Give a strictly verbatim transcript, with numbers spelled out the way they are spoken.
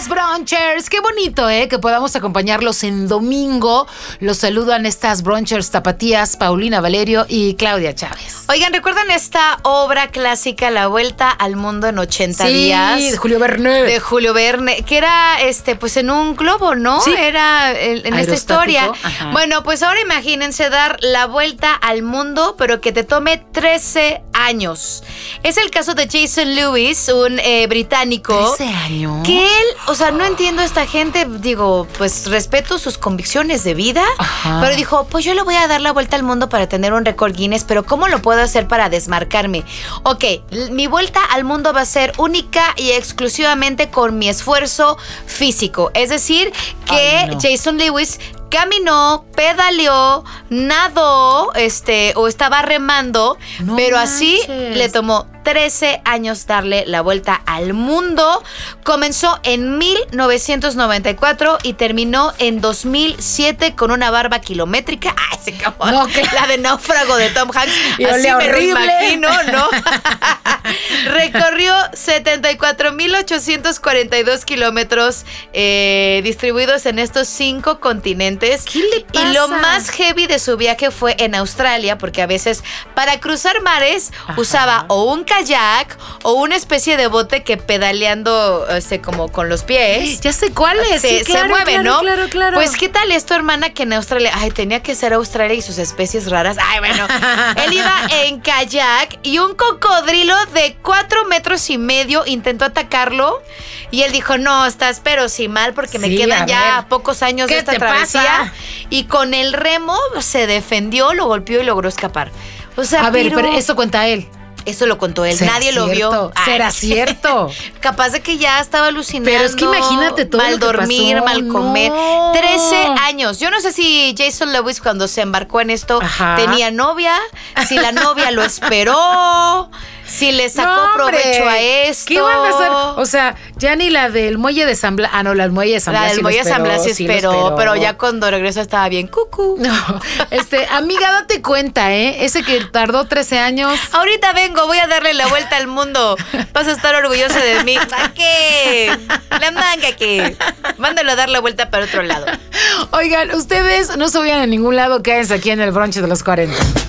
días, brunchers. Qué bonito, ¿eh? Que podamos acompañarlos en domingo. Los saludan estas brunchers tapatías, Paulina Valerio y Claudia Chávez. Oigan, ¿recuerdan esta obra clásica, La Vuelta al Mundo en ochenta sí, días? de Julio Verne. De Julio Verne, que era, este, pues en un globo, ¿no? Sí. Era en, en esta historia. Ajá. Bueno, pues ahora imagínense dar la vuelta al mundo, pero que te tome trece años. Es el caso de Jason Lewis, un eh, británico. ¿trece años? Que él, o sea, no entiendo a esta gente, digo, pues respeto sus convicciones de vida, Ajá. pero dijo, pues yo le voy a dar la vuelta al mundo para tener un récord Guinness, pero ¿cómo lo puedo hacer para desmarcarme? Ok, mi vuelta al mundo va a ser única y exclusivamente con mi esfuerzo físico. Es decir, que Ay, no. Jason Lewis caminó, pedaleó, nadó, este, o estaba remando, No pero así manches. le tomó trece años darle la vuelta al mundo. Comenzó en mil novecientos noventa y cuatro y terminó en dos mil siete con una barba kilométrica. ¡Ay, se acabó! No, que- La de náufrago de Tom Hanks. Y Así olía me lo horrible. imagino, ¿no? Recorrió setenta y cuatro mil ochocientos cuarenta y dos kilómetros eh, distribuidos en estos cinco continentes. ¿Qué le pasa? Y lo más heavy de su viaje fue en Australia, porque a veces para cruzar mares Ajá. usaba o un kayak o una especie de bote que pedaleando este, como con los pies Ya sé cuál es. se, sí, se claro, mueve, claro, ¿no? Claro, claro. Pues, ¿qué tal esto, hermana, que en Australia? Ay, tenía que ser Australia y sus especies raras. Ay, bueno. Él iba en kayak y un cocodrilo de cuatro metros y medio intentó atacarlo y él dijo, no, estás pero sí mal porque me Sí, quedan a ya ver. pocos años ¿Qué de esta te travesía. pasa? Y con el remo se defendió, lo golpeó y logró escapar. O sea, A ver, pero pero eso cuenta él. eso lo contó él, ¿Será nadie lo cierto? vio. Ay. ¿Será cierto? Capaz de que ya estaba alucinando. Pero es que imagínate todo mal lo que dormir, pasó. mal comer. No. trece años. Yo no sé si Jason Lewis cuando se embarcó en esto Ajá. tenía novia, si la novia lo esperó, si le sacó No, hombre. provecho a esto. ¿Qué van a hacer? O sea, ya ni la del muelle de San Blas. Ah, no, la del muelle de San Blas. La del sí lo Muelle de San Blas sí sí lo esperó, pero ya cuando regresó estaba bien cucu. No, este, amiga, date cuenta, ¿eh? Ese que tardó trece años. Ahorita vengo, voy a darle la vuelta al mundo. Vas a estar orgullosa de mí. ¿A qué? La manga que. Mándalo a dar la vuelta para otro lado. Oigan, ustedes no se vayan a ningún lado, quédense aquí en el brunch de los cuarenta.